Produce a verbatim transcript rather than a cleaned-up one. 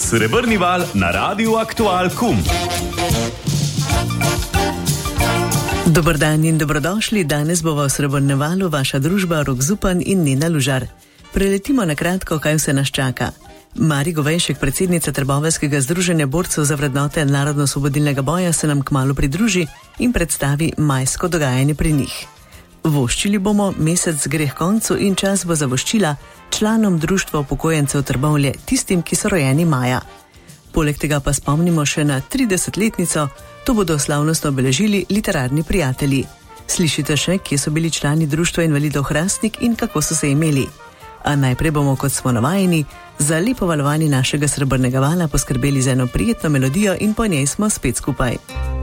Srebrni val na Radiu Aktual Kum. Dober dan in dobrodošli. Danes bo v Srebrnem valu vaša družba Rok Zupan in Nina Lužar. Preletimo na kratko, kaj vse nas čaka. Mari Govejšek, predsednica Trboveljskega združenja borcev za vrednote narodno-osvobodilnega boja, se nam kmalu pridruži in predstavi majsko dogajanje pri njih. Voščili bomo, mesec gre k koncu in čas bo za voščila članom Društva upokojencev Trbovlje, tistim, ki so rojeni maja. Poleg tega pa spomnimo še na tridesetletnico, to bodo slavnostno obeležili literarni prijatelji. Slišite še, kje so bili člani Društva invalidov Hrastnik in kako so se imeli. A najprej bomo, kot smo navajeni, za lepo valovanje našega Srebrnega vala poskrbeli za eno prijetno melodijo in po njej smo spet skupaj.